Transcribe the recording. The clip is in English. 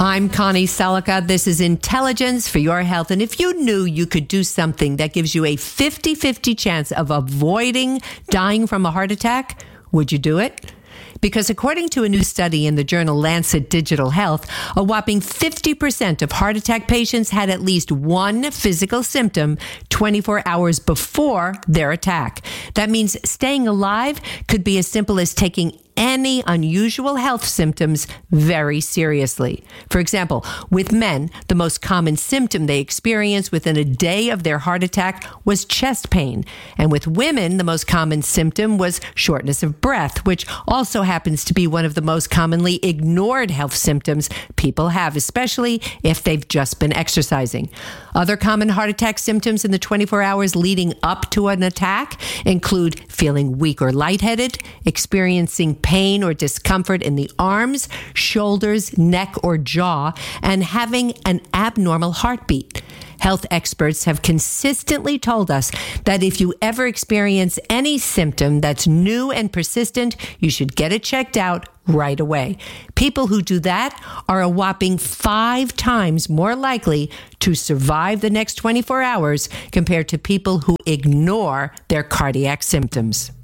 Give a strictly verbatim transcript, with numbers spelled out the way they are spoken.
I'm Connie Selica. This is Intelligence for Your Health. And if you knew you could do something that gives you a fifty-fifty chance of avoiding dying from a heart attack, would you do it? Because according to a new study in the journal Lancet Digital Health, a whopping fifty percent of heart attack patients had at least one physical symptom twenty-four hours before their attack. That means staying alive could be as simple as taking any unusual health symptoms very seriously. For example, with men, the most common symptom they experience within a day of their heart attack was chest pain. And with women, the most common symptom was shortness of breath, which also happens to be one of the most commonly ignored health symptoms people have, especially if they've just been exercising. Other common heart attack symptoms in the twenty-four hours leading up to an attack include feeling weak or lightheaded, experiencing pain or discomfort in the arms, shoulders, neck, or jaw, and having an abnormal heartbeat. Health experts have consistently told us that if you ever experience any symptom that's new and persistent, you should get it checked out right away. People who do that are a whopping five times more likely to survive the next twenty-four hours compared to people who ignore their cardiac symptoms.